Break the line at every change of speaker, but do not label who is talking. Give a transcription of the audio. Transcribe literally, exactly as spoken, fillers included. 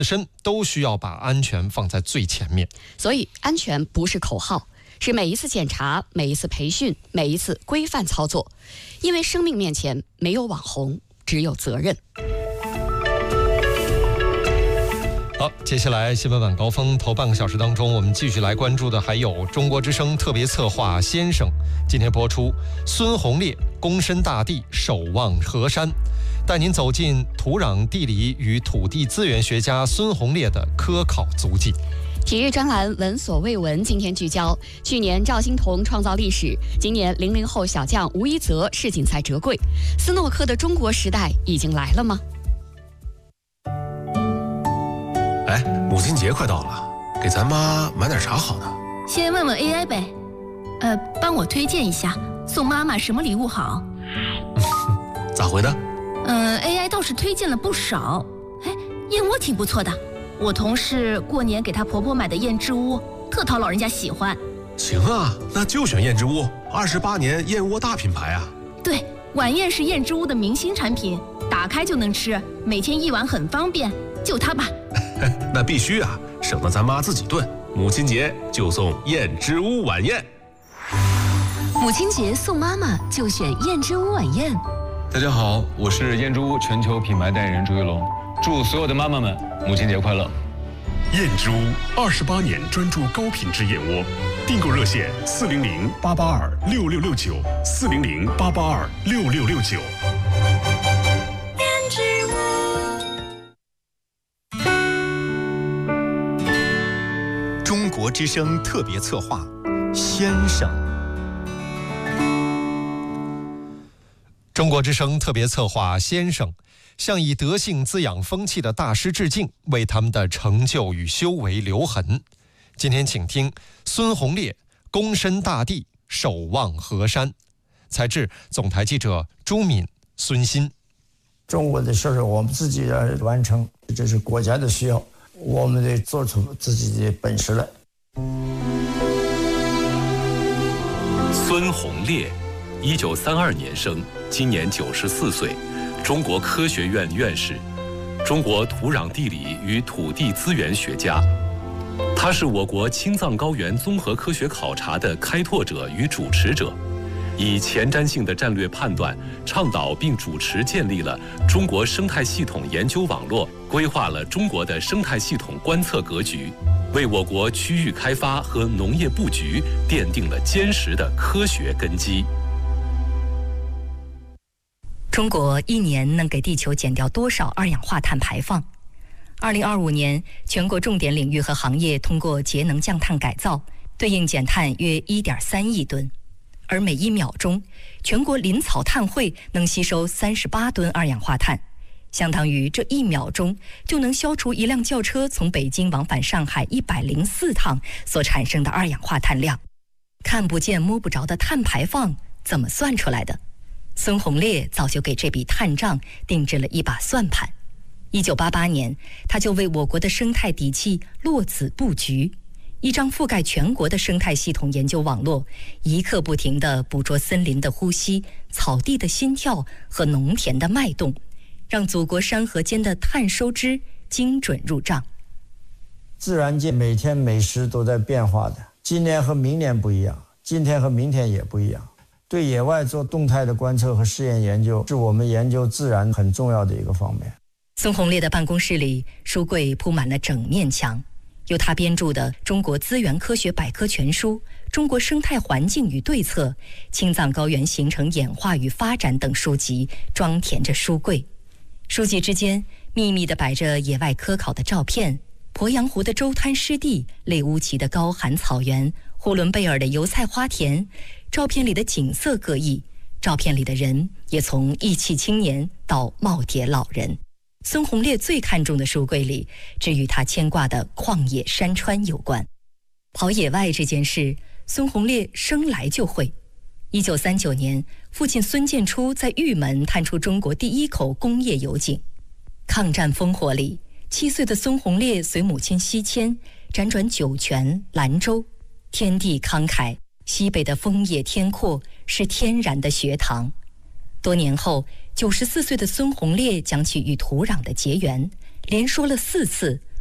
身都需要把安全放在最前面。
所以安全不是口号，是每一次检查、每一次培训、每一次规范操作。因为生命面前没有网红，只有责任。
好，接下来新闻晚高峰头半个小时当中，我们继续来关注的还有中国之声特别策划《先生》，今天播出孙宏烈躬身大地，守望河山，带您走进土壤地理与土地资源学家孙宏烈的科考足迹。
体育专栏闻所未闻，今天聚焦去年赵欣彤创造历史，今年零零后小将吴一泽世锦赛折桂，斯诺克的中国时代已经来了吗？
哎，母亲节快到了，给咱妈买点啥好呢？
先问问 A I 呗，呃，帮我推荐一下，送妈妈什么礼物好？
咋回的？
嗯 ，A I 倒是推荐了不少。哎，燕窝挺不错的，我同事过年给她婆婆买的燕之屋，特讨老人家喜欢。
行啊，那就选燕之屋，二十八年燕窝大品牌啊。
对，晚宴是燕之屋的明星产品，打开就能吃，每天一碗很方便，就它吧。
那必须啊，省得咱妈自己炖。母亲节就送燕之屋晚宴。
母亲节送妈妈就选燕之屋晚宴。
大家好，我是燕之屋全球品牌代言人朱一龙，祝所有的妈妈们母亲节快乐。
燕之屋二十八年专注高品质燕窝，订购热线四零零八八二六六六九四零零八八二六六六九。
中国之声特别策划《先生》。
中国之声特别策划《先生》，向以德性滋养风气的大师致敬，为他们的成就与修为留痕。今天请听孙宏烈躬身大地，守望河山。采制总台记者朱敏、孙鑫。
中国的事儿我们自己要完成，这是国家的需要，我们得做出自己的本事来。
孙宏烈，一九三二年生，今年九十四岁，中国科学院院士，中国土壤地理与土地资源学家。他是我国青藏高原综合科学考察的开拓者与主持者，以前瞻性的战略判断，倡导并主持建立了中国生态系统研究网络，规划了中国的生态系统观测格局，为我国区域开发和农业布局奠定了坚实的科学根基。
中国一年能给地球减掉多少二氧化碳排放？二零二五年，全国重点领域和行业通过节能降碳改造，对应减碳约一点三亿吨。而每一秒钟，全国林草碳汇能吸收三十八吨二氧化碳，相当于这一秒钟就能消除一辆轿车从北京往返上海一百零四趟所产生的二氧化碳量。看不见摸不着的碳排放怎么算出来的？孙宏烈早就给这笔碳账定制了一把算盘。一九八八年，他就为我国的生态底气落子布局，一张覆盖全国的生态系统研究网络，一刻不停地捕捉森林的呼吸、草地的心跳和农田的脉动，让祖国山河间的碳收支精准入账。
自然界每天每时都在变化的，今年和明年不一样，今天和明天也不一样。对野外做动态的观测和试验研究，是我们研究自然很重要的一个方面。
孙宏烈的办公室里，书柜铺满了整面墙，由他编著的《中国资源科学百科全书》、《中国生态环境与对策》、《青藏高原形成演化与发展》等书籍装填着书柜。书籍之间密密地摆着野外科考的照片，鄱阳湖的周滩湿地，类乌齐的高寒草原，呼伦贝尔的油菜花田。照片里的景色各异，照片里的人也从义气青年到耄耋老人。孙宏烈最看重的书柜里，只与他牵挂的旷野山川有关。跑野外这件事，孙宏烈生来就会。一九三九年，父亲孙建初在玉门探出中国第一口工业油井。抗战烽火里，七岁的孙宏烈随母亲西迁，辗转酒泉、兰州，天地慷慨，西北的枫叶天阔，是天然的学堂。多年后，九十四岁的孙宏烈讲起与土壤的结缘， 连说了四次